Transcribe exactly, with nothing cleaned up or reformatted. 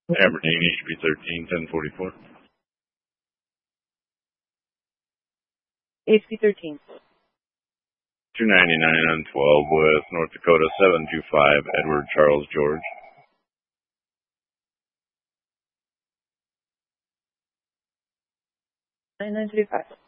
Aberdeen, H B thirteen, ten forty-four. H B thirteen. two ninety-nine on twelve with North Dakota seven two five, Edward Charles George. nine nine three five.